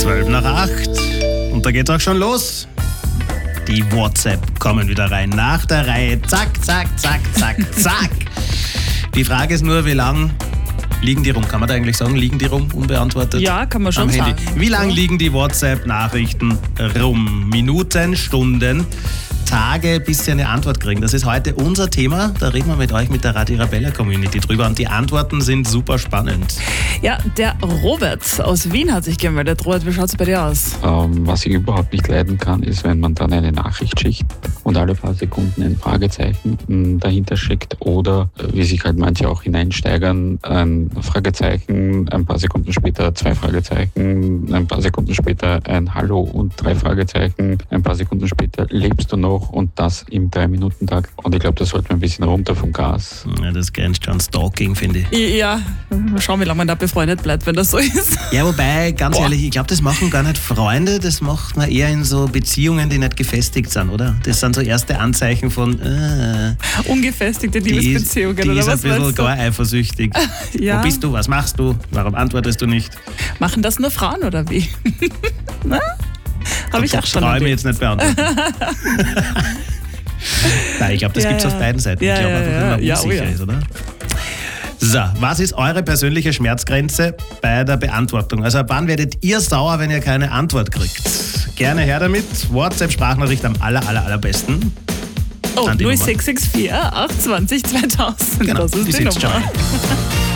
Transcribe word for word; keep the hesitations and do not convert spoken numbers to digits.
zwölf nach acht. Und da geht's auch schon los. Die WhatsApp kommen wieder rein. Nach der Reihe. Zack, zack, zack, zack, zack. Die Frage ist nur, wie lang liegen die rum? Kann man da eigentlich sagen, liegen die rum unbeantwortet? Ja, kann man schon am Handy. sagen. Wie lang liegen die WhatsApp-Nachrichten rum? Minuten, Stunden, Tage, bis Sie eine Antwort kriegen. Das ist heute unser Thema. Da reden wir mit euch, mit der Radio Arabella Community drüber. Und die Antworten sind super spannend. Ja, der Robert aus Wien hat sich gemeldet. Robert, wie schaut es bei dir aus? Ähm, was ich überhaupt nicht leiden kann, ist, wenn man dann eine Nachricht schickt und alle paar Sekunden ein Fragezeichen mh, dahinter schickt oder, äh, wie sich halt manche auch hineinsteigern, ein Fragezeichen, ein paar Sekunden später zwei Fragezeichen, ein paar Sekunden später ein Hallo und drei Fragezeichen, ein paar Sekunden später lebst du noch und das im drei-Minuten-Tag. Und ich glaube, da sollte man ein bisschen runter vom Gas. Ja, das grenzt schon Stalking, finde ich. Ja, mal schauen, wie lange man da befreundet bleibt, wenn das so ist. Ja, wobei, ganz Boah. ehrlich, ich glaube, das machen gar nicht Freunde, das macht man eher in so Beziehungen, die nicht gefestigt sind, oder? Das sind so erste Anzeichen von äh, Ungefestigte die ist, Liebesbeziehungen, die oder ist ein was bisschen meinst du? gar eifersüchtig. Ja. Wo bist du? Was machst du? Warum antwortest du nicht? Machen das nur Frauen, oder wie? Na? Habe ich auch Das schon traue ich mir erlebt. jetzt nicht beantworten. Nein, ich glaube, das Ja, gibt es ja. auf beiden Seiten. Ja, ich glaube ja, einfach, ja. wenn man Ja, unsicher oh ja. ist, oder? So, was ist eure persönliche Schmerzgrenze bei der Beantwortung? Also ab wann werdet ihr sauer, wenn ihr keine Antwort kriegt? Gerne her damit. WhatsApp-Sprachnachricht am aller, aller, allerbesten. Oh, An die null Nummer. sechs sechs vier, achtundzwanzig zweitausend. Genau, das ist die die sitzt Nummer. schon.